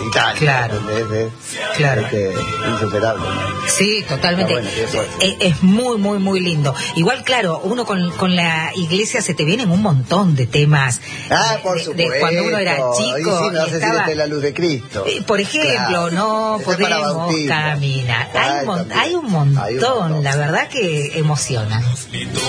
Italia. Claro. Claro. Insuperable. Sí, totalmente. Bueno, es muy, muy, muy lindo. Igual, claro, uno con la iglesia se te vienen un montón de temas. Por supuesto. De cuando uno era chico. Y sí, no y sé estaba, si la luz de Cristo. Por ejemplo, claro. no podemos caminar. Hay un montón, la verdad que emociona.